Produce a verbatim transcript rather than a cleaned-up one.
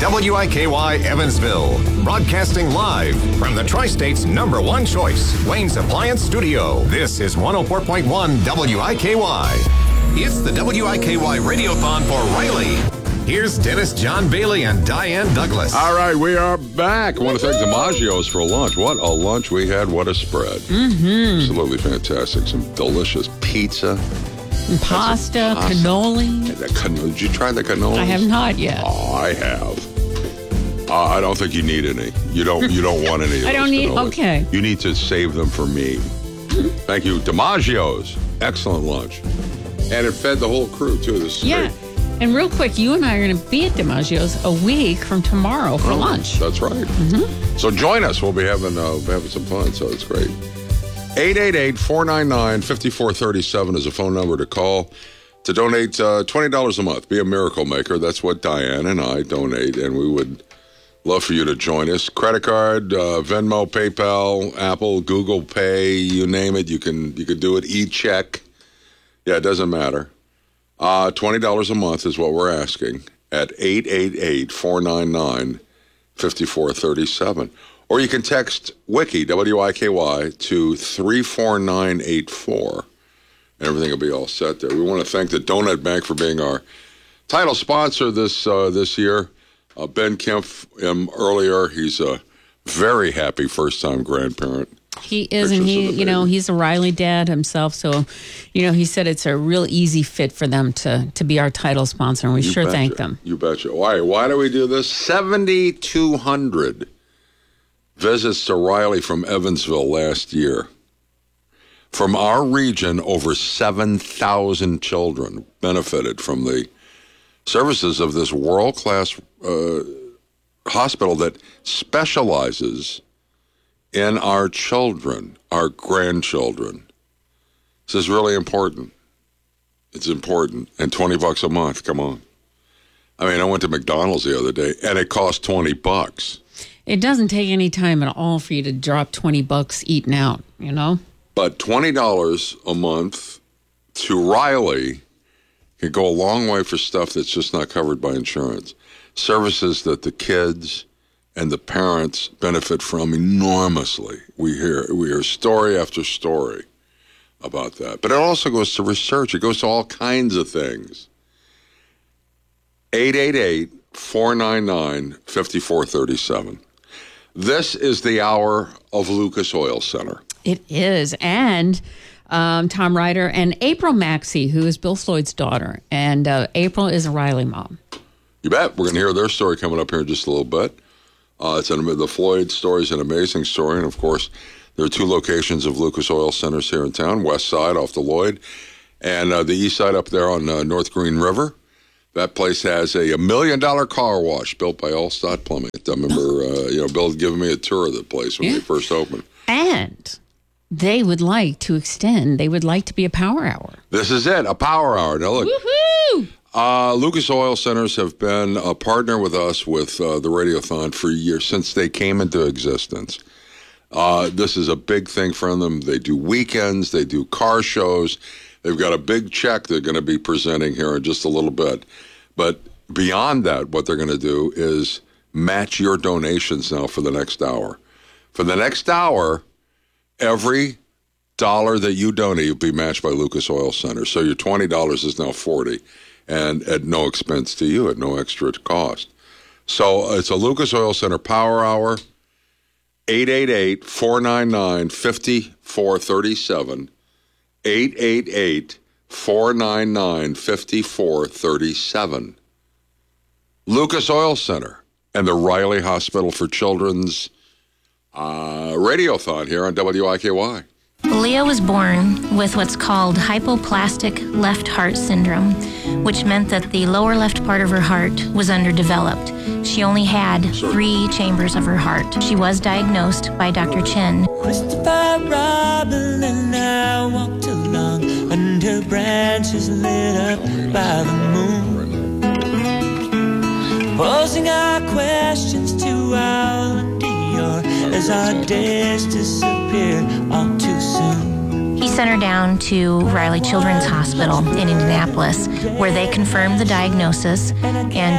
W I K Y Evansville, broadcasting live from the Tri-State's number one choice, Wayne's Appliance Studio. This is one oh four point one W I K Y. It's the W I K Y Radiothon for Riley. Here's Dennis John Bailey and Diane Douglas. All right, we are back. I want to thank DiMaggio's for lunch. What a lunch we had. What a spread. Mm-hmm. Absolutely fantastic. Some delicious pizza. And pasta, pasta, cannoli. The cannoli. Did you try the cannoli? I have not yet. Oh, I have. Uh, I don't think you need any. You don't. You don't want any. Of I don't those need. cannolis. Okay. You need to save them for me. Thank you, DiMaggio's. Excellent lunch, and it fed the whole crew too. This is yeah. great. And real quick, you and I are going to be at DiMaggio's a week from tomorrow for oh, lunch. That's right. Mm-hmm. So join us. We'll be having uh, having some fun. So it's great. eight eight eight, four nine nine, five four three seven is a phone number to call to donate uh, twenty dollars a month. Be a miracle maker. That's what Diane and I donate, and we would love for you to join us. Credit card, uh, Venmo, PayPal, Apple, Google Pay, you name it. You can you can do it. E-check. Yeah, it doesn't matter. Uh, twenty dollars a month is what we're asking at eight eight eight, four nine nine, five four three seven. Or you can text Wiki, W I K Y, to three four nine eight four. And everything will be all set there. We want to thank the Donut Bank for being our title sponsor this uh, this year. Uh, Ben Kemp, um, earlier, he's a very happy first-time grandparent. He is, and he, you know, he's a Riley dad himself. So, you know, he said it's a real easy fit for them to to be our title sponsor, and we you sure betcha. thank them. You betcha. Why? Why do we do this? seventy-two hundred visits to Riley from Evansville last year. From our region, over seven thousand children benefited from the services of this world-class uh, hospital that specializes in our children, our grandchildren. This is really important. It's important. And twenty bucks a month, come on. I mean, I went to McDonald's the other day, and it cost twenty bucks. It doesn't take any time at all for you to drop twenty bucks eating out, you know? But twenty dollars a month to Riley can go a long way for stuff that's just not covered by insurance. Services that the kids and the parents benefit from enormously. We hear we hear story after story about that. But it also goes to research. It goes to all kinds of things. eight eight eight, four nine nine, five four three seven. This is the hour of Lucas Oil Center. It is. And um, Tom Ryder and April Maxey, who is Bill Floyd's daughter. And uh, April is a Riley mom. You bet. We're going to hear their story coming up here in just a little bit. Uh, it's an, the Floyd story is an amazing story. And, of course, there are two locations of Lucas Oil Centers here in town, west side off the Lloyd, and uh, the east side up there on uh, North Green River. That place has a, a million-dollar car wash built by Allstott Plumbing. I remember, uh, you know, Bill had given me a tour of the place when yeah. they first opened. And they would like to extend. They would like to be a power hour. This is it, a power hour. Now, look. Woohoo! Uh, Lucas Oil Centers have been a partner with us with uh, the Radiothon for years, since they came into existence. Uh, this is a big thing for them. They do weekends. They do car shows. They've got a big check they're going to be presenting here in just a little bit. But beyond that, what they're going to do is match your donations now for the next hour. For the next hour, every dollar that you donate will be matched by Lucas Oil Center. So your twenty dollars is now forty dollars. And at no expense to you, at no extra cost. So it's a Lucas Oil Center Power Hour, eight eight eight, four nine nine, five four three seven, eight eight eight, four nine nine, five four three seven. Lucas Oil Center and the Riley Hospital for Children's uh, Radiothon here on W I K Y. Leah was born with what's called hypoplastic left heart syndrome, which meant that the lower left part of her heart was underdeveloped. She only had three chambers of her heart. She was diagnosed by Doctor Chen. Christopher Robin and I walked along under branches lit up by the moon, posing our questions to our Dior as our days disappeared all too soon. He sent her down to Riley Children's Hospital in Indianapolis, where they confirmed the diagnosis and